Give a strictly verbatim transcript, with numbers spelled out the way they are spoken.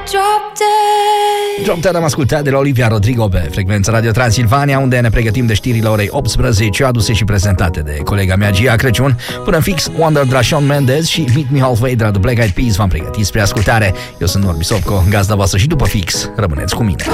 Drop Dead. Drop Dead am ascultat de la Olivia Rodrigo pe frecvența Radio Transilvania, unde ne pregătim de știrile orei optsprezece, aduse și prezentate de colega mea Gia Crăciun. Până fix, Wonder de la Shawn Mendes și Meet Me Halfway de la The Black Eyed Peas v-am pregătit spre ascultare. Eu sunt Norbi Sopco, gazda voastră, și după fix rămâneți cu mine.